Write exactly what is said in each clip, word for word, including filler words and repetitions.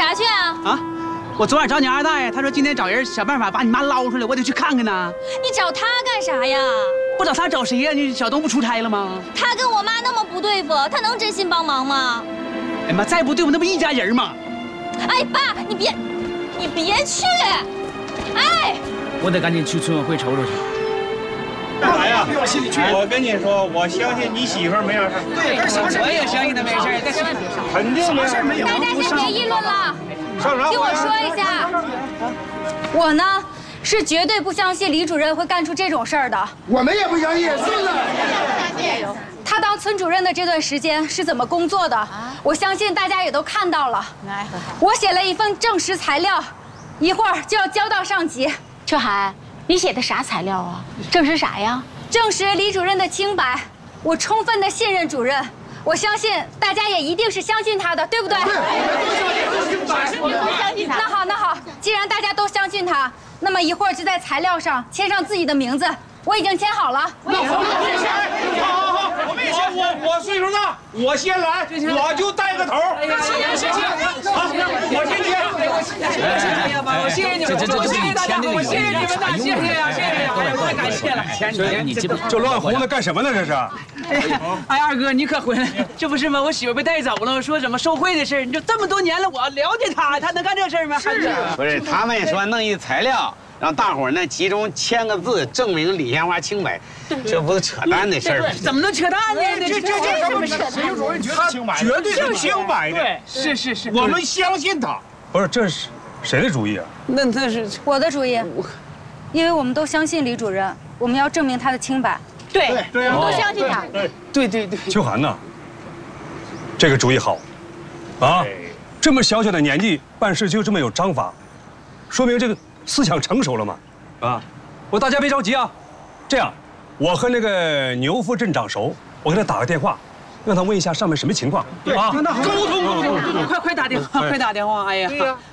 啥去啊？ 啊，我昨晚找你二大爷，他说今天找人想办法把你妈捞出来，我得去看看呢。 你找他干啥呀？ 不找他找谁呀？你小东不出差了吗？ 他跟我妈那么不对付，他能真心帮忙吗？ 哎妈，再不对付那不一家人吗？ 哎，爸，你别，你别去！哎， 我得赶紧去村委会瞅瞅去。 干啥呀？我跟你说，我相信你媳妇儿没有事。 对，我也相信她没事，但是肯定没事没有。 大家先别议论了， 上啥？ 听我说一下，我呢是绝对不相信李主任会干出这种事儿的。 我们也不相信。是的。 他当村主任的这段时间是怎么工作的？我相信大家也都看到了。我写了一份证实材料，一会儿就要交到上级。 秋海。 你写的啥材料啊？证实啥呀？ 证实李主任的清白。我充分的信任主任，我相信大家也一定是相信他的，对不对？ 我们都相信他。 那好，那好，既然大家都相信他，那么一会儿就在材料上签上自己的名字。我已经签好了。 那好，好，好，我们也签。我我岁数大，我先来，我就带个头。 谢谢谢谢。 好，我先签。 哎呀妈，我谢谢你们，我谢谢大家，我谢谢你们呐，谢谢呀，谢谢呀，哎呀，太感谢了。钱你这这乱哄的干什么呢？这是。 哎呀，哎，二哥你可回来，这不是吗？我媳妇被带走了，说怎么受贿的事你就这么多年了，我了解她，她能干这事吗？是啊。 不是，他们说弄一材料。 让大伙儿呢集中签个字，证明李鲜花清白，这不是扯淡的事儿吗？ 怎么能扯淡呢？ 这这这什么扯淡？谁主任觉得清白？绝对是清白的。 对，是是是， 我们相信他。 不是，这是谁的主意啊？ 那那是我的主意，因为我们都相信李主任，我们要证明他的清白。 对对， 我们都相信他。 对对对对。 秋寒呐，这个主意好，啊，这么小小的年纪办事就这么有章法，说明这个。 思想成熟了嘛，啊！我大家别着急啊，这样，我和那个牛夫镇长熟，我给他打个电话，让他问一下上面什么情况， 对啊，沟通沟通，快快打电话，快打电话！哎呀，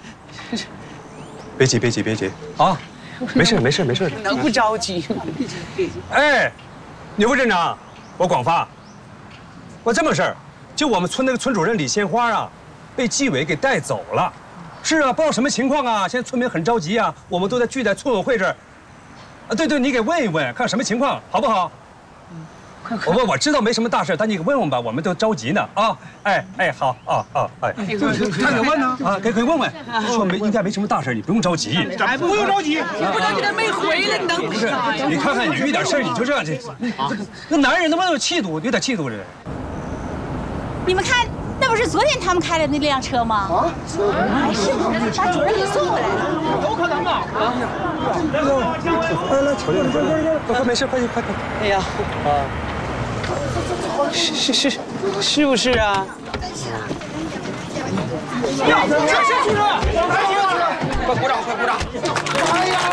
别急别急别急啊，没事没事没事， 能不着急吗？ 哎，牛夫镇长，我广发，我这么事儿，就我们村那个村主任李鲜花啊，被纪委给带走了。 是啊，不知道什么情况啊！现在村民很着急啊，我们都在聚在村委会这儿。啊，对对，你给问一问，看什么情况，好不好？嗯，我我我知道没什么大事，但你给问问吧，我们都着急呢啊！哎哎，好啊啊哎， 他给问呢啊，给给问问，说没应该没什么大事，你不用着急。 哎，不用着急， 不着急，他没回来，能不是？你看看你遇点事你就这样，这那男人他妈有气度，有点气度这。 你们看。 那不是昨天他们开的那辆车吗？啊，还是把主任给送回来了？ 有可能啊！啊， 来来，瞧瞧，快快没事，快快快！ 哎呀，啊，是是是，是不是啊？呀，这是主任，快鼓掌，快鼓掌！哎呀，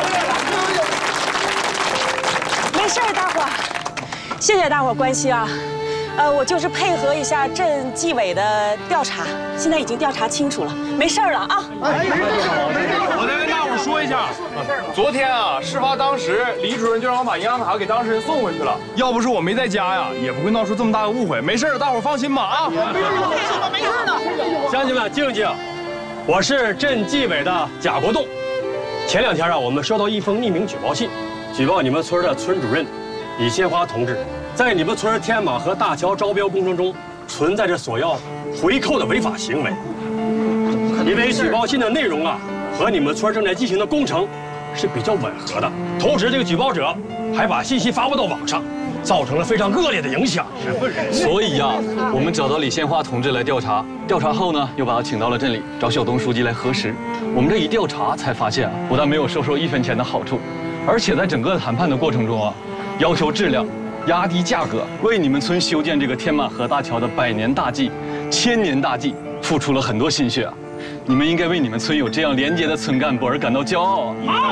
没事，大伙儿，谢谢大伙儿关心啊。 呃，我就是配合一下镇纪委的调查，现在已经调查清楚了，没事了啊。 我再跟大伙说一下，昨天啊，事发当时，李主任就让我把银行卡给当事人送回去了。要不是我没在家呀，也不会闹出这么大的误会。没事，大伙放心吧啊。没事吧？没事呢。 乡亲们，静静，我是镇纪委的贾国栋。前两天啊，我们收到一封匿名举报信，举报你们村的村主任李鲜花同志。 在你们村天马河大桥招标工程中，存在着索要回扣的违法行为。因为举报信的内容啊，和你们村正在进行的工程是比较吻合的。同时，这个举报者还把信息发布到网上，造成了非常恶劣的影响。 所以呀，我们找到李鲜花同志来调查，调查后呢，又把他请到了镇里，找小东书记来核实。我们这一调查才发现啊，不但没有收受一分钱的好处，而且在整个谈判的过程中啊，要求质量。 压低价格，为你们村修建这个天马河大桥的百年大计、千年大计付出了很多心血啊！你们应该为你们村有这样廉洁的村干部而感到骄傲啊！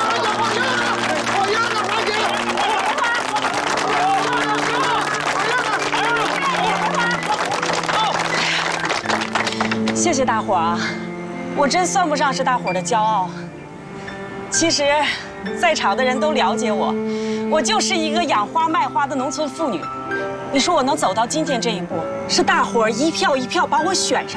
谢谢大伙儿啊，我真算不上是大伙儿的骄傲。其实，在场的人都了解我。 我就是一个养花卖花的农村妇女，你说我能走到今天这一步，是大伙儿一票一票把我选上。